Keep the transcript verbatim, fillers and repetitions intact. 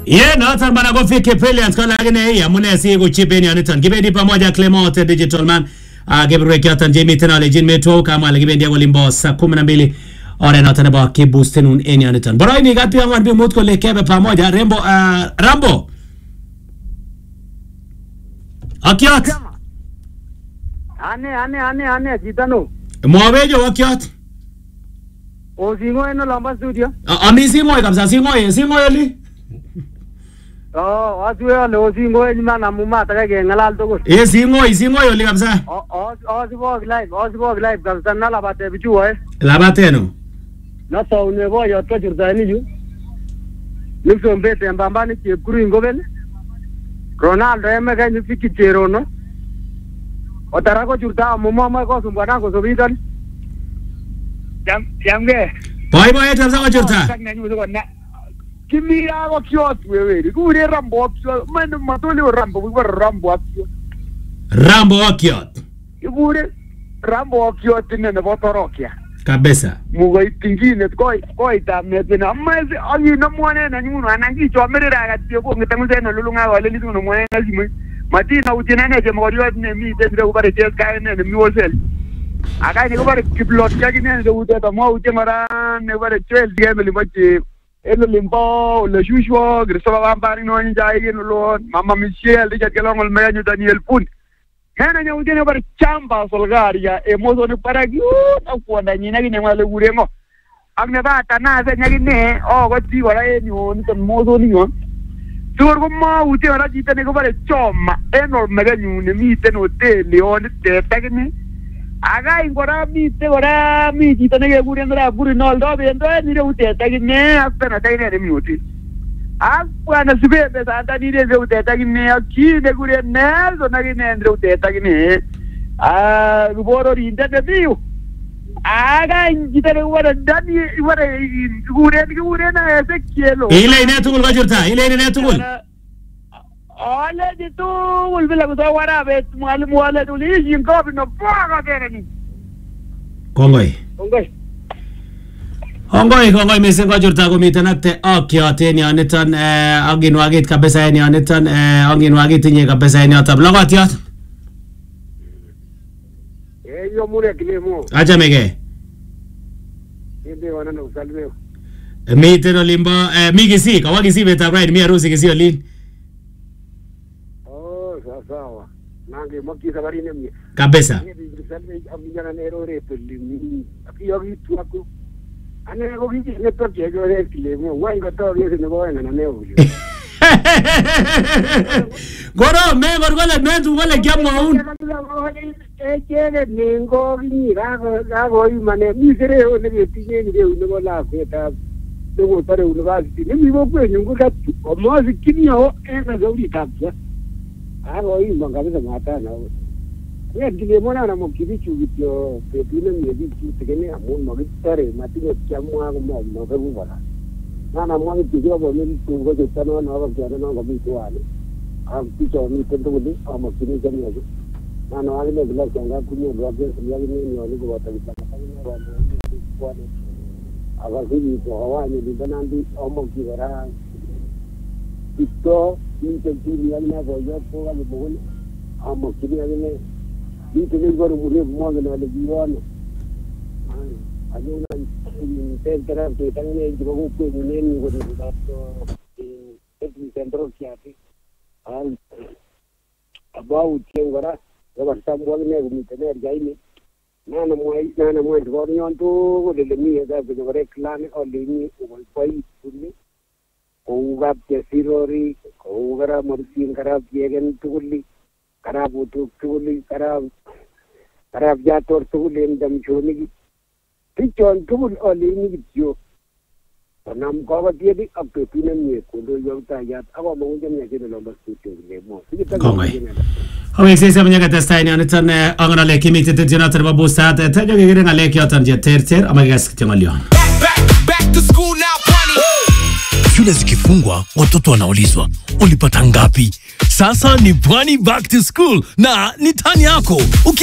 Ye noton bana kofike brilliant kwa lakini hii amune si kuchipeni aniton. Kibendi pamoja Clement Digital Man. Uh, Gabriel Kiatan Jamie tena legend meto kama lekibendi ya golimbo saa kumi na mbili. Ore noton na ba kiboosten un eni aniton. Bora ini gati angwan bi mutko lekebe pamoja Rembo uh, Rambo. Akiat. Ane ane ane ane jitano. Mwabejo wakiat. O singo eno lamba studio. Ami singo kabisa singo ye singo yeli. Oh, aswe ale o singo eni mana muma taka ke ngalal to. Eh singo singo yeli kabisa. O o o sibog live, o sibog live kabisa nala bate bichu eh. Labate no. Na saune bo yo to jurda ni ju. Nipso mbete mbamba ni chepkuru ingobel. Ronaldo eme ka ni fikichero no. Otara ko jurda muma ma ko sumbana ko sobidan. Jam jamge. Boy boy etam sa ko jurta. Kimi ya ko kyot wewe. Kure Rambo kyo. Man matoli Rambo we Rambo kyo. Rambo kyot. Kure Rambo kyo tinne ne botorokia. Kabisa. Mugo itingine koi koi ta metena. Mazi anyi na mwana na nyuno anangi cho merera ga tio ko ngitangu zena lulunga wale litu no mwana zimwe. Matina utinane je moriyo ne mi tendre ubare tes ka ne mi wosel. Akai ni ko bare kiplot jagi ne de ude ta mo ute mara ne bare twelve game li machi elo limbo le jujo grisoba bambari no njai no lo mama Michelle de kelongol meñu Daniel Pun. Hena nya ude ne bare chamba solgaria e mozo ne para gi na ko na nyina gi ne male gurengo. Agne ba ta na se nya gi ne o ko ti wala e nyo ni ton mozo ni nyo. Tur ko ma ude ora jita ne ko bare choma enorme ga nyu ne mi te no te leon te tagni. Aga ingora mi te ora mi jita ne ke gurendra guri nol do bendo ni re ute tagni apena tagni ne mi uti. Akwa na sibe be sa ta ni re ute tagni aki de gure ne so na gi ne re ute tagni. Ah guboro rinda de biu. Aga jita ne wara dani wara gure ni gure na ese kielo. Ile ne tugul gajurta ile ne tugul. Ole di tu ulbila ko wara bet mal muale tu li jin ko no paga terani. Kongoi. Kongoi. Kongoi kongoi mesen gajurta ko mitanakte akyote ni anitan eh angin wagit kabisa ni anitan eh angin wagit ni kabisa ni atab lagatiat. Eh yo mure kilemo. Acha mege. Ende wana no salve. Miten olimba eh migisi kawagisi beta right mi arusi kisi olin. Sawa. Nange moki sabari ne mi. Kabisa. Ni salve amina na errore pelli. Aki yogi tu aku. Ane ko gi ne to ke go re kilemo. Wai ko to ye ne go na ne o. Goro me gorgole me tu gole gyamo un. E kene ningo gi ra go ra go i mane mi sere o ne ti ne ni ne go la feta. Devo fare university. Ne mi vo ko nyungu ka o mo si kinyo e na go ri kapsa. Aro hii mangabisa matana. Ye dile mona na mokibichu bityo pepine myebichu tegene amun magitare matine kyamwa ko mo mo ko bala. Nana mo ni tijo bo ni tu go tano na ba jana na go bitu wale. Am tijo ni tento budi am kini jani aje. Nana wale me bila changa kunyo robe siyali ni ni wale go wata bitaka ni ro ni ko ni. Aba hivi ko awani ni banandi omo kibara. Ito inte tini alina ko yo ko ga bo ni amo kini alina inte ni go mo re mo ga le biwana ayuna ni tentara te tani ni go ko ni ni go ni ba to e centro kiati al about ngara ga sambo ne go ni tener gaini nana mo nana mo go ni on to le mi ga go re clan o le ni o pai ni Kouga Sirori, Kougara Morsin Karab Yagan Tuli, Karabutu Tuli, Karab Karab Yator Tuli and Damchoni. Pitch on Tul or Lini you. Nam Kova Diedi up to Pinam Kudu Yota Yat, our Mountain Yagan number two. How is this? I'm going to stay on it on Angana Lake, meet the Jonathan Babusa, the Tajan a lake out on your tertiary. I'm going to ask Jamalion. Back to school now, Pwani. Shule zikifungwa watoto wanaulizwa ulipata ngapi? Sasa ni Pwani back to school na ni tani yako.